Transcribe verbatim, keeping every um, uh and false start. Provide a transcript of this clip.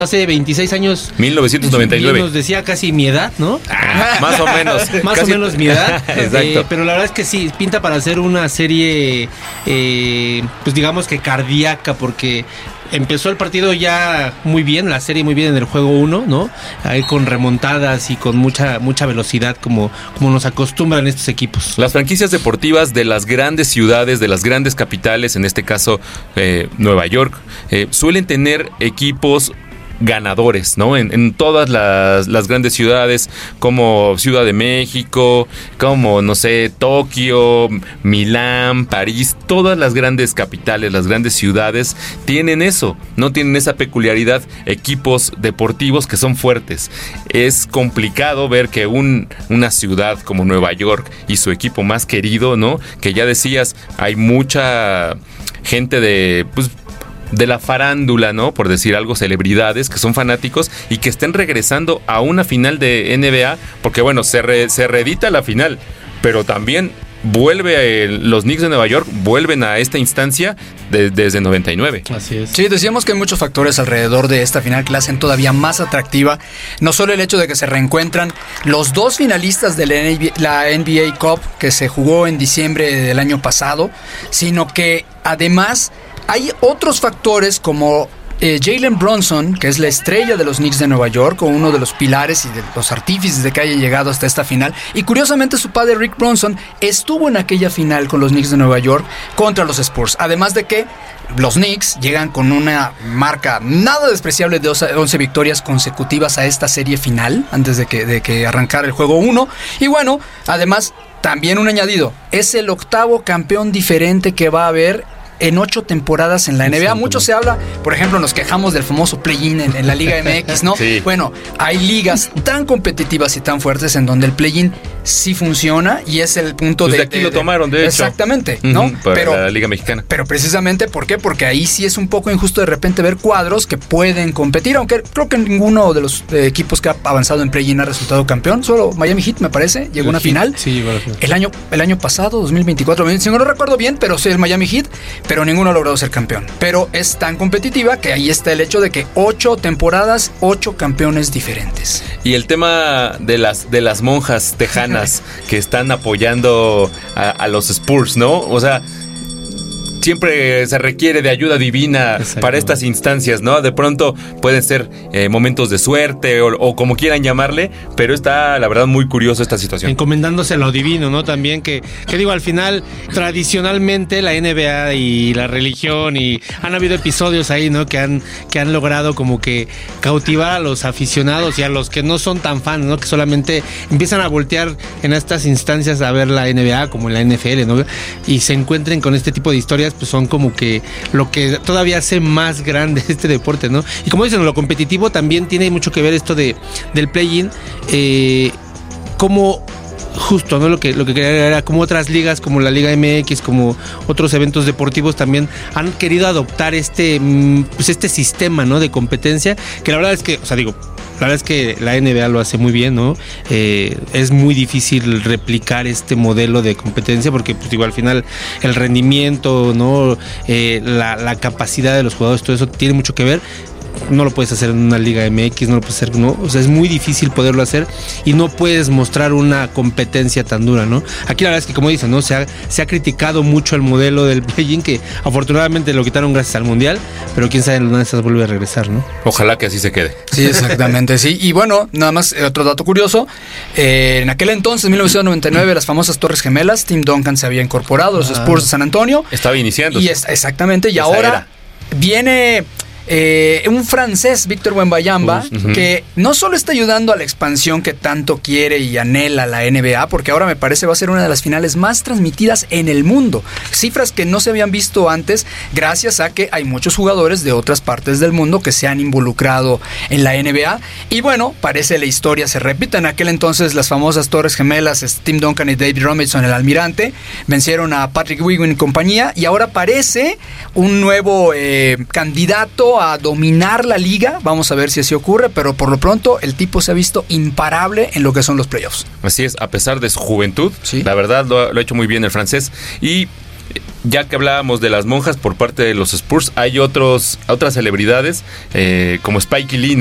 hace veintiséis años. mil novecientos noventa y nueve. Nos decía casi mi edad, ¿no? Ah, más o menos. Más casi... o menos mi edad. Exacto. Eh, pero la verdad es que sí, pinta para hacer una serie, eh, pues digamos que cardíaca, porque empezó el partido ya muy bien, la serie muy bien en el juego uno, ¿no? Ahí con remontadas y con mucha mucha velocidad, como, como nos acostumbran estos equipos. Las franquicias deportivas de las grandes ciudades, de las grandes capitales, en este caso eh, Nueva York, eh, suelen tener equipos ganadores, ¿no? En, en todas las, las grandes ciudades, como Ciudad de México, como, no sé, Tokio, Milán, París, todas las grandes capitales, las grandes ciudades tienen eso, no tienen esa peculiaridad, equipos deportivos que son fuertes. Es complicado ver que un, una ciudad como Nueva York y su equipo más querido, ¿no? Que ya decías, hay mucha gente de, pues, de la farándula, ¿no? Por decir algo, celebridades que son fanáticos y que estén regresando a una final de N B A, porque bueno, se, re, se reedita la final, pero también vuelve el, los Knicks de Nueva York vuelven a esta instancia de, desde noventa y nueve. Así es. Sí, decíamos que hay muchos factores alrededor de esta final que la hacen todavía más atractiva. No solo el hecho de que se reencuentran los dos finalistas de la N B A Cup que se jugó en diciembre del año pasado, sino que además hay otros factores como eh, Jalen Brunson, que es la estrella de los Knicks de Nueva York, o uno de los pilares y de los artífices de que haya llegado hasta esta final. Y curiosamente su padre Rick Brunson estuvo en aquella final con los Knicks de Nueva York contra los Spurs. Además de que los Knicks llegan con una marca nada despreciable de once victorias consecutivas a esta serie final, antes de que, de que arrancara el juego uno. Y bueno, además, también un añadido, es el octavo campeón diferente que va a haber en ocho temporadas en la N B A. Mucho se habla, por ejemplo, nos quejamos del famoso play-in en, en la Liga M X, ¿no? Sí. Bueno, hay ligas tan competitivas y tan fuertes en donde el play-in sí funciona y es el punto pues de... de aquí de, lo tomaron, de, de hecho. Exactamente, ¿no? Uh-huh, para pero, la Liga Mexicana. Pero precisamente, ¿por qué? Porque ahí sí es un poco injusto de repente ver cuadros que pueden competir, aunque creo que ninguno de los eh, equipos que ha avanzado en play-in ha resultado campeón. Solo Miami Heat, me parece, llegó a una final. Sí, llegó a la final. El año, el año pasado, dos mil veinticuatro, si no recuerdo bien, pero sí el Miami Heat, pero ninguno ha logrado ser campeón. Pero es tan competitiva que ahí está el hecho de que ocho temporadas, ocho campeones diferentes. Y el tema de las de las monjas tejanas que están apoyando a, a los Spurs, ¿no? O sea, siempre se requiere de ayuda divina para estas instancias, ¿no? De pronto pueden ser eh, momentos de suerte o, o como quieran llamarle, pero está, la verdad, muy curioso esta situación. Encomendándose a lo divino, ¿no? También que, que digo, al final, tradicionalmente la N B A y la religión y han habido episodios ahí, ¿no? Que han, que han logrado como que cautivar a los aficionados y a los que no son tan fans, ¿no? Que solamente empiezan a voltear en estas instancias a ver la N B A como en la N F L, ¿no? Y se encuentren con este tipo de historias, pues son como que lo que todavía hace más grande este deporte, ¿no? Y como dicen, lo competitivo también tiene mucho que ver esto de del play-in, eh, como justo, ¿no? Lo que, lo que quería era como otras ligas, como la Liga M X, como otros eventos deportivos también han querido adoptar este, pues este sistema, ¿no? De competencia, que la verdad es que, o sea, digo, la verdad es que la N B A lo hace muy bien, ¿no? Eh, es muy difícil replicar este modelo de competencia porque, pues digo, al final el rendimiento, ¿no? Eh, la, la capacidad de los jugadores, todo eso tiene mucho que ver. No lo puedes hacer en una Liga M X, no lo puedes hacer, ¿no? O sea, es muy difícil poderlo hacer y no puedes mostrar una competencia tan dura, ¿no? Aquí la verdad es que, como dicen, ¿no? Se ha, se ha criticado mucho el modelo del play-in, que afortunadamente lo quitaron gracias al Mundial, pero quién sabe en una de esas vuelve a regresar, ¿no? Ojalá que así se quede. Sí, exactamente, sí. Y bueno, nada más eh, otro dato curioso. Eh, en aquel entonces, mil novecientos noventa y nueve, las famosas Torres Gemelas, Tim Duncan se había incorporado a los ah. Spurs de San Antonio. Estaba iniciando. Y es, exactamente, y Esa ahora era. viene... Eh, un francés, Víctor Wembanyama, uh-huh. que no solo está ayudando a la expansión que tanto quiere y anhela la N B A, porque ahora me parece va a ser una de las finales más transmitidas en el mundo. Cifras que no se habían visto antes, gracias a que hay muchos jugadores de otras partes del mundo que se han involucrado en la N B A. Y bueno, parece la historia se repite. En aquel entonces las famosas Torres Gemelas, Tim Duncan y David Robinson, el almirante, vencieron a Patrick Ewing y compañía, y ahora parece un nuevo eh, candidato a dominar la liga. Vamos a ver si así ocurre, pero por lo pronto el tipo se ha visto imparable en lo que son los playoffs. Así es, a pesar de su juventud, sí. La verdad lo, lo ha hecho muy bien el francés. Y Ya que hablábamos de las monjas por parte de los Spurs, hay otros otras celebridades eh, como Spike Lee,